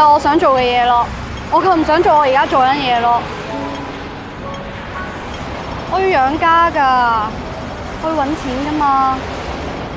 有我想做嘅嘢咯，我就唔想做我而家做緊嘢咯。我要養家㗎，我要揾錢㗎嘛。